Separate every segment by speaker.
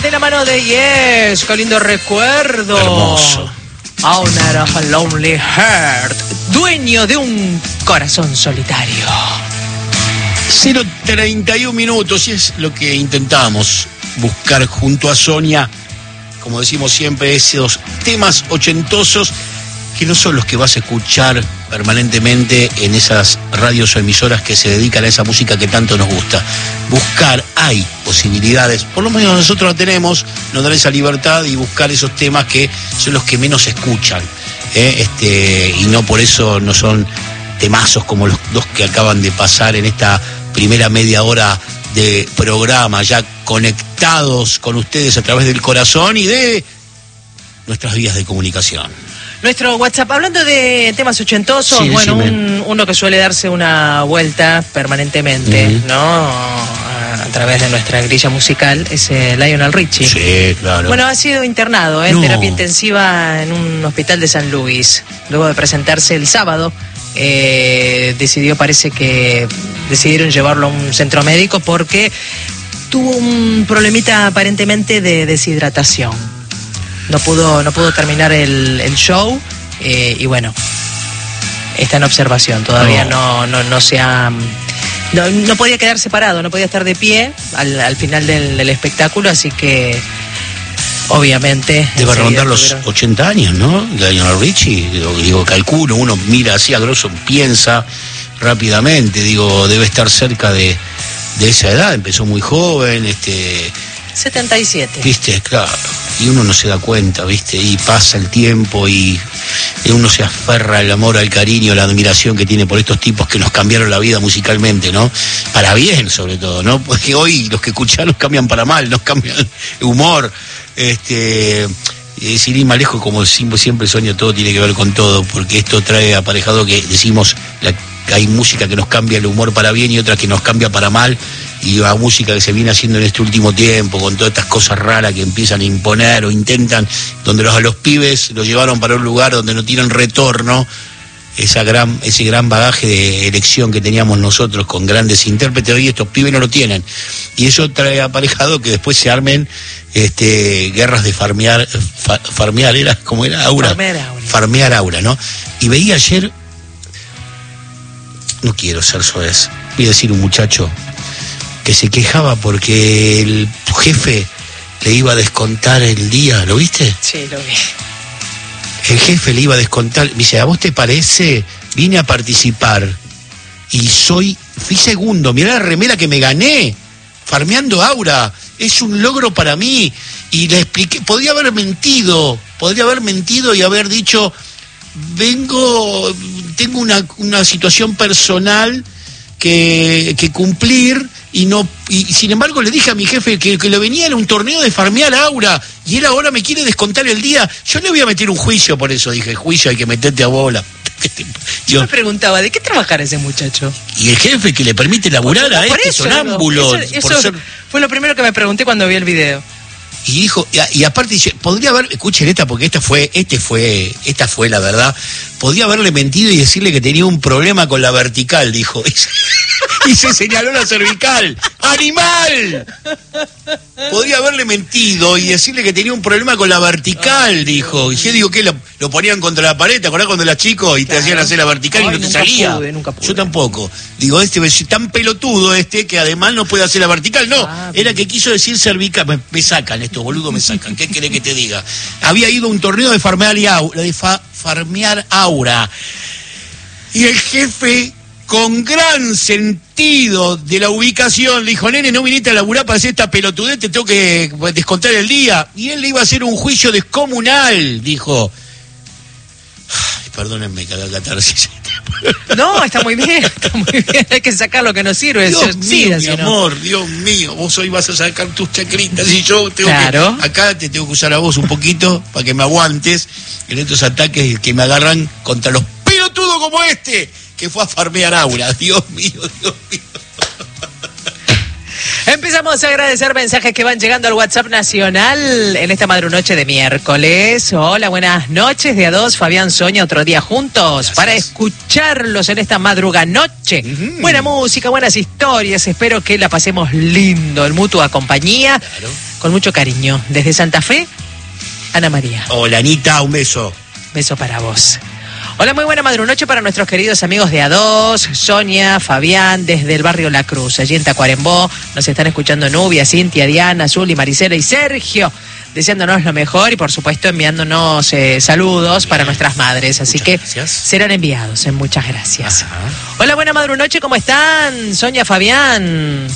Speaker 1: de la mano de Yes. Qué lindo recuerdo.
Speaker 2: Hermoso.
Speaker 1: Owner of a Lonely Heart. Dueño de un corazón solitario.
Speaker 2: 0:31 minutos, y es lo que intentamos buscar junto a Sonia, como decimos siempre, esos temas ochentosos que no son los que vas a escuchar permanentemente en esas radios o emisoras que se dedican a esa música que tanto nos gusta. Buscar, hay posibilidades, por lo menos nosotros la tenemos, nos dan esa libertad y buscar esos temas que son los que menos se escuchan, y no por eso no son temazos como los dos que acaban de pasar en esta primera media hora de programa, ya conectados con ustedes a través del corazón y de nuestras vías de comunicación.
Speaker 1: Nuestro WhatsApp, hablando de temas ochentosos,
Speaker 2: Sí,
Speaker 1: bueno, uno que suele darse una vuelta permanentemente, ¿no? A través de nuestra grilla musical, es Lionel Richie.
Speaker 2: Sí, claro.
Speaker 1: Bueno, ha sido internado en terapia intensiva en un hospital de San Luis. Luego de presentarse el sábado, decidieron llevarlo a un centro médico porque tuvo un problemita aparentemente de deshidratación. No pudo terminar el show, y bueno, está en observación. Todavía no se ha... No podía quedarse parado, no podía estar de pie al final del espectáculo, así que obviamente...
Speaker 2: Debe rondar los 80 años, ¿no? Lionel Richie, digo, calculo, uno mira así a grosso, piensa rápidamente, digo, debe estar cerca de esa edad, empezó muy joven,
Speaker 1: 77.
Speaker 2: Viste, claro, y uno no se da cuenta, viste, y pasa el tiempo y uno se aferra al amor, al cariño, a la admiración que tiene por estos tipos que nos cambiaron la vida musicalmente, ¿no? Para bien, sobre todo, ¿no? Porque hoy los que escuchan nos cambian para mal, nos cambian el humor, sin ir más lejos, como siempre Sonia, todo tiene que ver con todo, porque esto trae aparejado que decimos que hay música que nos cambia el humor para bien y otra que nos cambia para mal, y la música que se viene haciendo en este último tiempo, con todas estas cosas raras que empiezan a imponer o intentan, donde a los pibes los llevaron para un lugar donde no tienen retorno, ese gran bagaje de elección que teníamos nosotros con grandes intérpretes, hoy estos pibes no lo tienen, y eso trae aparejado que después se armen guerras de farmear era, ¿cómo era? Farmear aura, ¿no? Y veía ayer, no quiero ser soez, voy a decir un muchacho que se quejaba porque el jefe le iba a descontar el día, ¿lo viste?
Speaker 1: Sí, lo vi.
Speaker 2: El jefe le iba a descontar, me dice, ¿a vos te parece? Vine a participar y fui segundo, mirá la remera que me gané, farmeando aura, es un logro para mí. Y le expliqué, podría haber mentido y haber dicho, tengo una situación personal que cumplir, y sin embargo le dije a mi jefe que le venía en un torneo de farmear aura y él ahora me quiere descontar el día. Yo le voy a meter un juicio por eso, dije, juicio hay que meterte a bola.
Speaker 1: Yo me preguntaba, ¿de qué trabajar ese muchacho?
Speaker 2: Y el jefe que le permite laburar a este sonámbulo.
Speaker 1: Eso fue lo primero que me pregunté cuando vi el video.
Speaker 2: Y dijo, y aparte dice, podría haber, escuchen esta porque esta fue la verdad, podría haberle mentido y decirle que tenía un problema con la vertical, dijo. Y se señaló la cervical. ¡Animal! Podría haberle mentido y decirle que tenía un problema con la vertical, dijo. Y yo digo, ¿qué? Lo ponían contra la pared, ¿te acordás cuando eras chico y te hacían hacer la vertical y no te salía?
Speaker 1: Nunca pude.
Speaker 2: Yo tampoco. Digo, es tan pelotudo que además no puede hacer la vertical. No, era que quiso decir cervical. Me sacan estos boludos, me sacan. ¿Qué querés que te diga? Había ido a un torneo de farmear aura. Y el jefe, con gran sentido de la ubicación, le dijo, nene, no viniste a laburar para hacer esta pelotudez, te tengo que descontar el día. Y él le iba a hacer un juicio descomunal, dijo. Ay, perdónenme que haga catarsis.
Speaker 1: No, está muy bien, hay que sacar lo que nos sirve.
Speaker 2: Dios mío, mi amor, Dios mío, vos hoy vas a sacar tus chacritas y yo tengo acá te tengo que usar a vos un poquito para que me aguantes en estos ataques que me agarran contra los pelotudos como que fue a farmear aura. Dios mío.
Speaker 1: Empezamos a agradecer mensajes que van llegando al WhatsApp nacional en esta madrunoche de miércoles. Hola, buenas noches de a dos. Fabián, Sonia, otro día juntos. Gracias. Para escucharlos en esta madruganoche. Buena música, buenas historias. Espero que la pasemos lindo en mutua compañía. Claro. Con mucho cariño. Desde Santa Fe, Ana María.
Speaker 2: Hola, Anita, un beso.
Speaker 1: Beso para vos. Hola, muy buena madrunoche para nuestros queridos amigos de A2, Sonia, Fabián, desde el barrio La Cruz, allí en Tacuarembó. Nos están escuchando Nubia, Cintia, Diana, Zuli, Maricela y Sergio, deseándonos lo mejor y por supuesto enviándonos saludos para nuestras madres. Así que serán enviados. Muchas gracias. Ajá. Hola, buena madrunoche, ¿cómo están? Sonia, Fabián.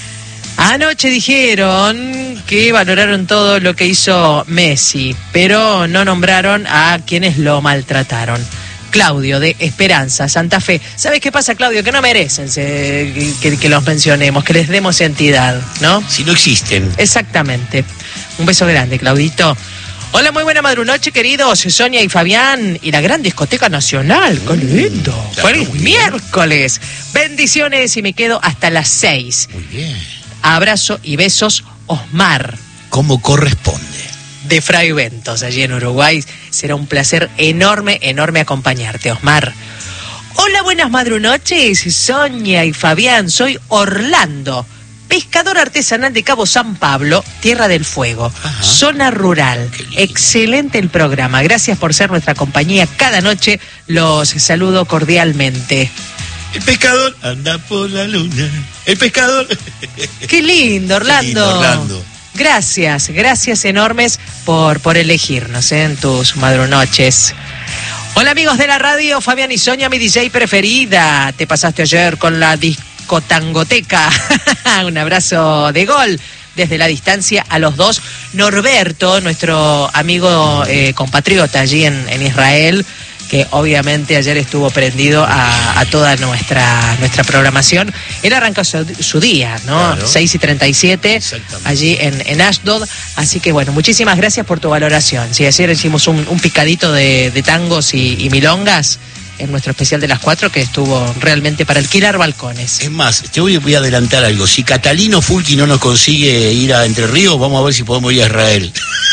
Speaker 1: Anoche dijeron que valoraron todo lo que hizo Messi, pero no nombraron a quienes lo maltrataron. Claudio, de Esperanza, Santa Fe. ¿Sabes qué pasa, Claudio? Que no merecen que los mencionemos, que les demos entidad, ¿no?
Speaker 2: Si no existen.
Speaker 1: Exactamente. Un beso grande, Claudito. Hola, muy buena madrunoche, queridos Sonia y Fabián, y la gran discoteca nacional. ¡Qué lindo! ¡Feliz miércoles! Bendiciones y me quedo hasta las 6.
Speaker 2: Muy bien.
Speaker 1: Abrazo y besos, Osmar.
Speaker 2: Como corresponde.
Speaker 1: De Fray Ventos, allí en Uruguay. Será un placer enorme, enorme acompañarte, Osmar. Hola, buenas madrunoches, Sonia y Fabián. Soy Orlando, pescador artesanal de Cabo San Pablo, Tierra del Fuego. Ajá. Zona rural. Excelente el programa. Gracias por ser nuestra compañía cada noche. Los saludo cordialmente.
Speaker 2: El pescador anda por la luna. El pescador.
Speaker 1: Qué lindo, Orlando. Qué lindo, Orlando. Gracias enormes por elegirnos en tus madrunoches. Hola, amigos de la radio, Fabián y Sonia, mi DJ preferida. Te pasaste ayer con la discotangoteca. Un abrazo de gol desde la distancia a los dos. Norberto, nuestro amigo compatriota allí en Israel, que obviamente ayer estuvo prendido a toda nuestra programación. Él arrancó su día, ¿no? Claro. 6:37, allí en Ashdod. Así que bueno, muchísimas gracias por tu valoración. Sí, ayer hicimos un picadito de tangos y milongas en nuestro especial de las 4, que estuvo realmente para alquilar balcones.
Speaker 2: Es más, te voy a adelantar algo. Si Catalino Fulki no nos consigue ir a Entre Ríos, vamos a ver si podemos ir a Israel.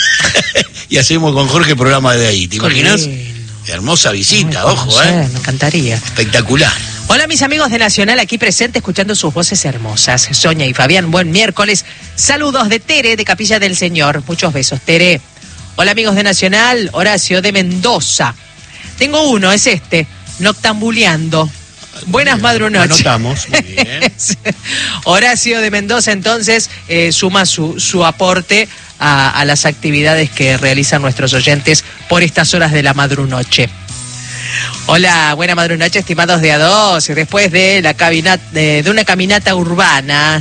Speaker 2: Y hacemos con Jorge programa de ahí. ¿Te imaginas? Hermosa visita, ojo,
Speaker 1: Me encantaría.
Speaker 2: Espectacular.
Speaker 1: Hola, mis amigos de Nacional, aquí presente escuchando sus voces hermosas. Sonia y Fabián, buen miércoles. Saludos de Tere, de Capilla del Señor. Muchos besos, Tere. Hola, amigos de Nacional, Horacio de Mendoza. Tengo uno, es este, Noctambuleando. Buenas madrunoches.
Speaker 2: Anotamos, muy bien.
Speaker 1: Horacio de Mendoza, entonces, suma su aporte a las actividades que realizan nuestros oyentes por estas horas de la madrunoche. Hola, buena madrunoche, estimados de A2. Después de una caminata urbana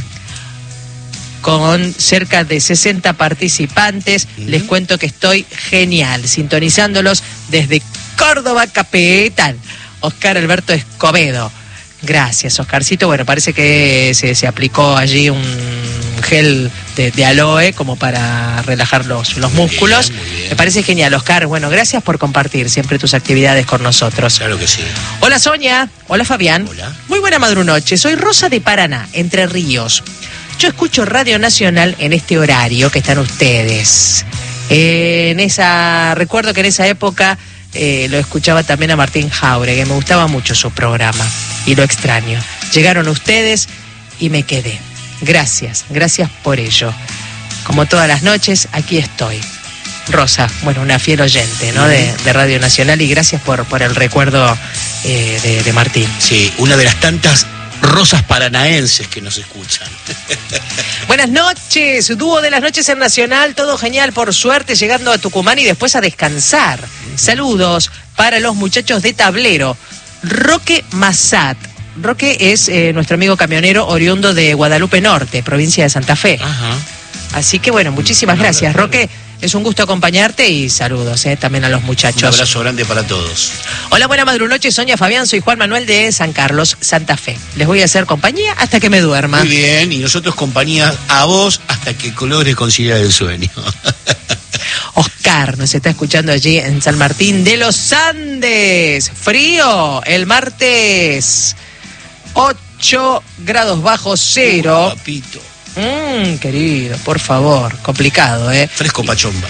Speaker 1: con cerca de 60 participantes, les cuento que estoy genial, sintonizándolos desde Córdoba capital. Oscar Alberto Escobedo. Gracias, Oscarcito. Bueno, parece que se aplicó allí un gel de aloe como para relajar los músculos. Muy bien. Me parece genial, Oscar. Bueno, gracias por compartir siempre tus actividades con nosotros.
Speaker 2: Claro que sí.
Speaker 1: Hola, Sonia. Hola, Fabián. Hola. Muy buena madrunoche. Soy Rosa de Paraná, Entre Ríos. Yo escucho Radio Nacional en este horario que están ustedes. Recuerdo que en esa época lo escuchaba también a Martín Jauregui, me gustaba mucho su programa y lo extraño. Llegaron ustedes y me quedé. Gracias por ello. Como todas las noches, aquí estoy. Rosa, bueno, una fiel oyente, ¿no? de Radio Nacional, y gracias por el recuerdo de Martín.
Speaker 2: Sí, una de las tantas rosas paranaenses que nos escuchan.
Speaker 1: Buenas noches, dúo de las noches en Nacional, todo genial, por suerte, llegando a Tucumán y después a descansar. Saludos para los muchachos de Tablero. Roque Massat. Roque es nuestro amigo camionero oriundo de Guadalupe Norte, provincia de Santa Fe. Ajá. Así que bueno, muchísimas gracias, Roque. Es un gusto acompañarte y saludos también a los muchachos.
Speaker 2: Un abrazo grande para todos.
Speaker 1: Hola, buena madrunoche, Sonia, Fabián. Soy Juan Manuel de San Carlos, Santa Fe. Les voy a hacer compañía hasta que me duerma.
Speaker 2: Muy bien, y nosotros compañía a vos hasta que logres conciliar el sueño.
Speaker 1: Oscar nos está escuchando allí en San Martín de los Andes. Frío el martes, 8 grados bajo cero.
Speaker 2: Papito.
Speaker 1: Querido, por favor, complicado, ¿eh?
Speaker 2: Fresco pachomba.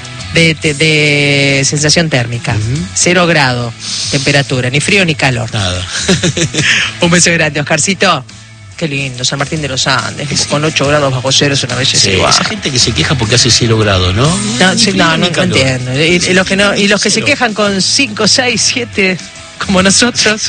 Speaker 1: De sensación térmica, 0 grados, temperatura, ni frío ni calor.
Speaker 2: Nada.
Speaker 1: Un beso grande, Oscarcito. Qué lindo, San Martín de los Andes,
Speaker 2: Sí.
Speaker 1: con 8 grados bajo cero es una belleza
Speaker 2: Sí,
Speaker 1: igual.
Speaker 2: esa gente que se queja porque hace 0 grados, ¿no?
Speaker 1: No, sí, no entiendo. Y los que no, y los que se
Speaker 2: Cero.
Speaker 1: quejan con 5, 6, 7, como nosotros.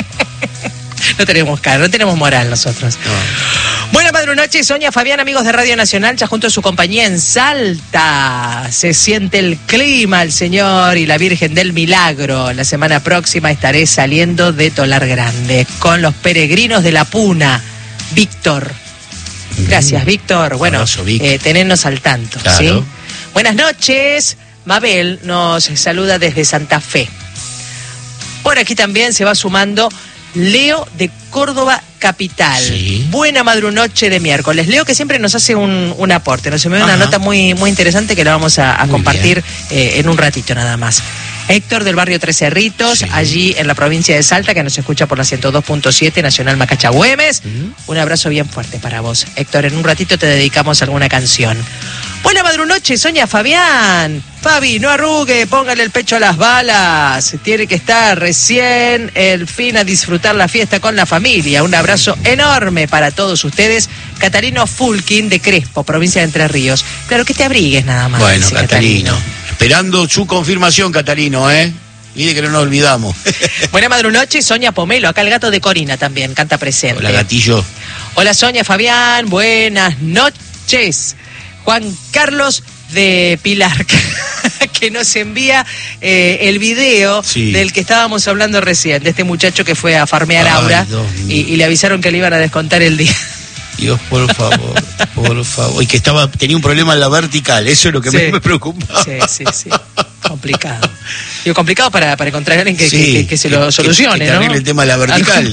Speaker 1: No tenemos cara, no tenemos moral nosotros.
Speaker 2: No.
Speaker 1: Buena madre noche, Sonia Fabián, amigos de Radio Nacional, ya junto a su compañía en Salta. Se siente el clima, el Señor y la Virgen del Milagro. La semana próxima estaré saliendo de Tolar Grande con los peregrinos de la Puna. Víctor. Gracias, Víctor. Bueno,
Speaker 2: Abrazo, Vic.
Speaker 1: tenernos al tanto.
Speaker 2: Claro.
Speaker 1: ¿Sí? Buenas noches. Mabel nos saluda desde Santa Fe. Por aquí también se va sumando Leo de Córdoba Capital.
Speaker 2: Sí.
Speaker 1: Buena madrunoche de miércoles. Leo que siempre nos hace un aporte. Nos envió una nota muy interesante que la vamos a compartir en un ratito nada más. Héctor del barrio Tres Cerritos, allí en la provincia de Salta, que nos escucha por la 102.7 Nacional Macachagüemes. Un abrazo bien fuerte para vos. Héctor, en un ratito te dedicamos alguna canción. Buena madrunoche, Sonia Fabián. Fabi, no arrugue, póngale el pecho a las balas. Tiene que estar recién el fin a disfrutar la fiesta con la familia. Un abrazo enorme para todos ustedes. Catarino Fulkin de Crespo, provincia de Entre Ríos. Claro, que te abrigues nada más.
Speaker 2: Bueno,
Speaker 1: dice
Speaker 2: Catarino. Esperando su confirmación, Catarino, ¿eh? Mire que no nos olvidamos.
Speaker 1: Buena madrunoche, Sonia Pomelo. Acá el gato de Corina también canta presente.
Speaker 2: Hola, gatillo.
Speaker 1: Hola, Sonia Fabián. Buenas noches. Juan Carlos de Pilar, que nos envía el video del que estábamos hablando recién, de este muchacho que fue a farmear Aura y le avisaron que le iban a descontar el día.
Speaker 2: Dios, por favor, por favor. Y que tenía un problema en la vertical, eso es lo que me preocupaba.
Speaker 1: Sí. Complicado. Digo, complicado para encontrar a alguien que se lo solucione,
Speaker 2: que
Speaker 1: ¿no?
Speaker 2: arregle el tema de la vertical.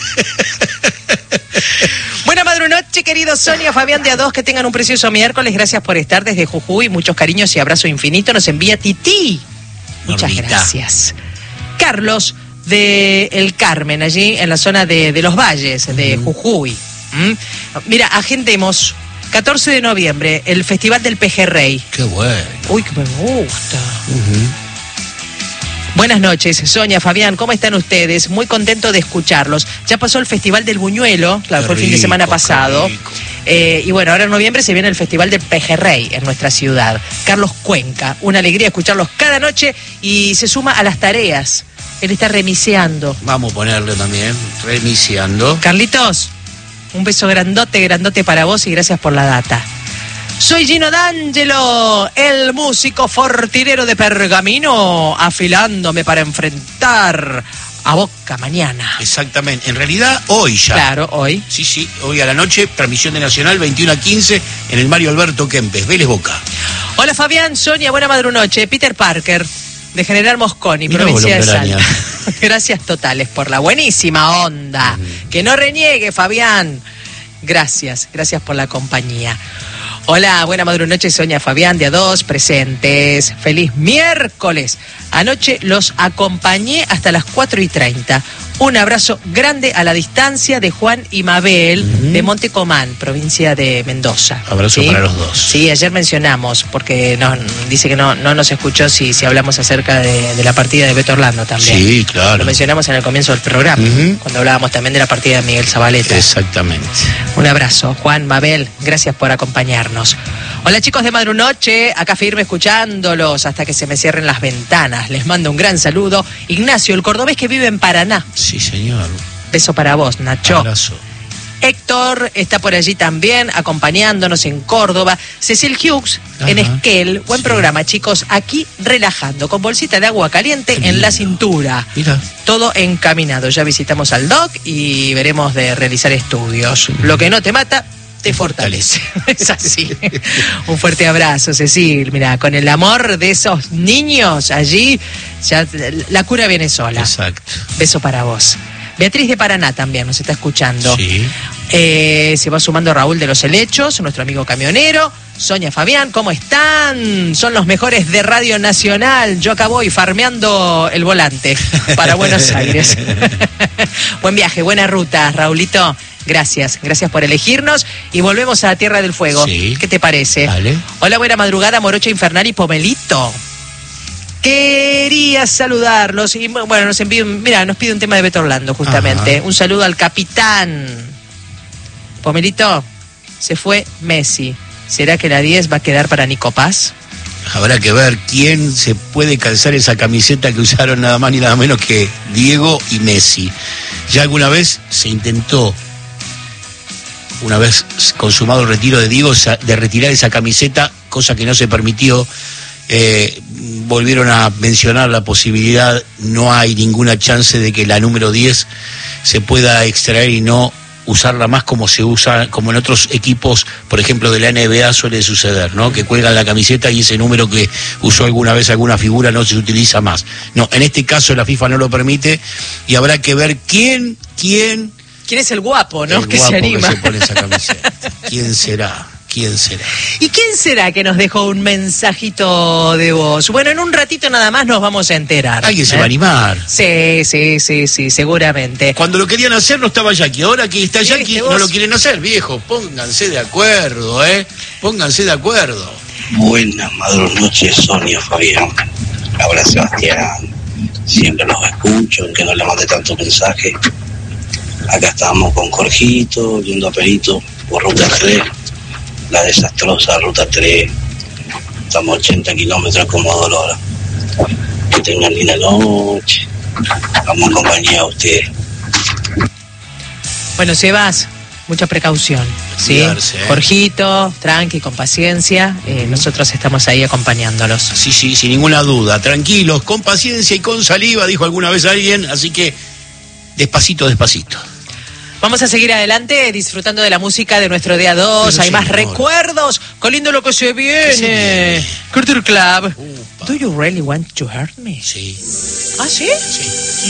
Speaker 1: Buena madrunoche, querido Sonia Fabián de A2, que tengan un precioso miércoles. Gracias por estar desde Jujuy. Muchos cariños y abrazo infinito. Nos envía Tití. Muchas gracias. Carlos de El Carmen, allí en la zona de Los Valles, de Jujuy. Mira, agendemos 14 de noviembre, el Festival del Pejerrey.
Speaker 2: Qué bueno.
Speaker 1: Uy, que me gusta. Buenas noches, Sonia, Fabián, ¿cómo están ustedes? Muy contento de escucharlos. Ya pasó el Festival del Buñuelo, claro, fue el fin de semana pasado. Y bueno, ahora en noviembre se viene el Festival del Pejerrey en nuestra ciudad. Carlos Cuenca, una alegría escucharlos cada noche y se suma a las tareas. Él está remiseando.
Speaker 2: Vamos a ponerle también, remiseando.
Speaker 1: Carlitos, un beso grandote para vos y gracias por la data. Soy Gino D'Angelo, el músico fortinero de Pergamino, afilándome para enfrentar a Boca mañana.
Speaker 2: Exactamente, en realidad hoy ya.
Speaker 1: Claro, hoy.
Speaker 2: Sí, hoy a la noche, transmisión de Nacional 21:15 en el Mario Alberto Kempes, Vélez Boca.
Speaker 1: Hola Fabián, Sonia, buena madrunoche. Peter Parker, de General Mosconi,
Speaker 2: Mirá
Speaker 1: provincia de
Speaker 2: vos,
Speaker 1: Salta. Gracias totales por la buenísima onda. Que no reniegue, Fabián. Gracias por la compañía. Hola, buena madrunoche, Sonia Fabián de A2, presentes. Feliz miércoles. Anoche los acompañé hasta las 4:30. Un abrazo grande a la distancia de Juan y Mabel de Montecomán, provincia de Mendoza.
Speaker 2: Abrazo para los dos.
Speaker 1: Sí, ayer mencionamos, porque dice que no nos escuchó si hablamos acerca de la partida de Beto Orlando también.
Speaker 2: Sí, claro.
Speaker 1: Lo mencionamos en el comienzo del programa, cuando hablábamos también de la partida de Miguel Zabaleta.
Speaker 2: Exactamente.
Speaker 1: Un abrazo, Juan, Mabel, gracias por acompañarnos. Hola chicos de Madrunoche, acá firme escuchándolos hasta que se me cierren las ventanas. Les mando un gran saludo. Ignacio, el cordobés que vive en Paraná.
Speaker 2: Sí, señor.
Speaker 1: Beso para vos, Nacho.
Speaker 2: Abrazo.
Speaker 1: Héctor está por allí también, acompañándonos en Córdoba. Cecil Hughes, en Esquel. Buen programa, chicos. Aquí relajando, con bolsita de agua caliente en la cintura.
Speaker 2: Mira.
Speaker 1: Todo encaminado. Ya visitamos al doc y veremos de realizar estudios. Lo que no te mata, te fortalece. Es así. Un fuerte abrazo, Cecil. Mira, con el amor de esos niños allí, ya la cura viene sola.
Speaker 2: Exacto.
Speaker 1: Beso para vos. Beatriz de Paraná también nos está escuchando.
Speaker 2: Sí.
Speaker 1: Se va sumando Raúl de los Helechos, nuestro amigo camionero. Sonia Fabián, ¿cómo están? Son los mejores de Radio Nacional. Yo acá voy farmeando el volante para Buenos Aires. Buen viaje, buena ruta, Raulito. Gracias por elegirnos y volvemos a Tierra del Fuego.
Speaker 2: Sí.
Speaker 1: ¿Qué te parece?
Speaker 2: Dale.
Speaker 1: Hola, buena madrugada, Morocha Infernal y Pomelito. Quería saludarlos y bueno, nos pide un tema de Beto Orlando justamente.
Speaker 2: Ajá.
Speaker 1: Un saludo al capitán. Pomelito, se fue Messi. ¿Será que la 10 va a quedar para Nico Paz?
Speaker 2: Habrá que ver quién se puede calzar esa camiseta que usaron nada más ni nada menos que Diego y Messi. Ya alguna vez se intentó, una vez consumado el retiro de Diego, de retirar esa camiseta, cosa que no se permitió. Volvieron a mencionar la posibilidad, no hay ninguna chance de que la número 10 se pueda extraer y no usarla más como se usa, como en otros equipos, por ejemplo de la NBA suele suceder, ¿no? Que cuelgan la camiseta y ese número que usó alguna vez alguna figura no se utiliza más. No, en este caso la FIFA no lo permite y habrá que ver quién
Speaker 1: es el guapo, ¿no?
Speaker 2: El
Speaker 1: Que
Speaker 2: guapo
Speaker 1: se anima.
Speaker 2: que se pone esa camiseta. ¿Quién será?
Speaker 1: ¿Y quién será que nos dejó un mensajito de voz? Bueno, en un ratito nada más nos vamos a enterar.
Speaker 2: Alguien se va a animar.
Speaker 1: Sí, seguramente.
Speaker 2: Cuando lo querían hacer no estaba Jackie. Ahora que está Jackie no lo quieren hacer, viejo. Pónganse de acuerdo, Pónganse de acuerdo.
Speaker 3: Buenas noches, Sonia, Fabián. Ahora Sebastián. Siempre los escucho, aunque no le mande tanto mensaje. Acá estamos con Jorgito, yendo a Perito por Ruta 3. La desastrosa Ruta 3. Estamos 80 kilómetros como dolor. Que tengan linda noche. Vamos a acompañar a ustedes.
Speaker 1: Bueno, Sebas, mucha precaución, ¿sí?
Speaker 2: Cuidarse,
Speaker 1: Jorgito, tranqui, con paciencia. Nosotros estamos ahí acompañándolos.
Speaker 2: Sí, sin ninguna duda. Tranquilos, con paciencia y con saliva, dijo alguna vez alguien. Así que, despacito.
Speaker 1: Vamos a seguir adelante disfrutando de la música de nuestro día 2. Hay más recuerdos. ¡Qué lindo lo que se viene! Culture Club.
Speaker 2: Upa.
Speaker 1: Do you really want to hurt me?
Speaker 2: Sí.
Speaker 1: ¿Ah, sí?
Speaker 2: Sí.